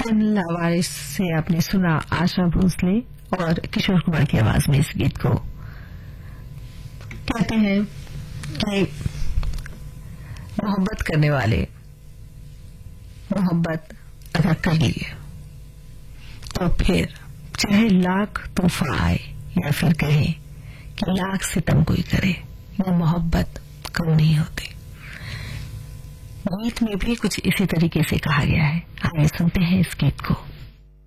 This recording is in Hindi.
कुंदन लावारिस से आपने सुना आशा भोसले और किशोर कुमार की आवाज में इस गीत को। कहते हैं कि मोहब्बत करने वाले मोहब्बत अगर कर लिए तो फिर चाहे लाख तूफान आए या फिर कहे कि लाख सितम कोई करे, वो मोहब्बत कम नहीं होती। गीत में भी कुछ इसी तरीके से कहा गया है। आइए सुनते हैं इस गीत को।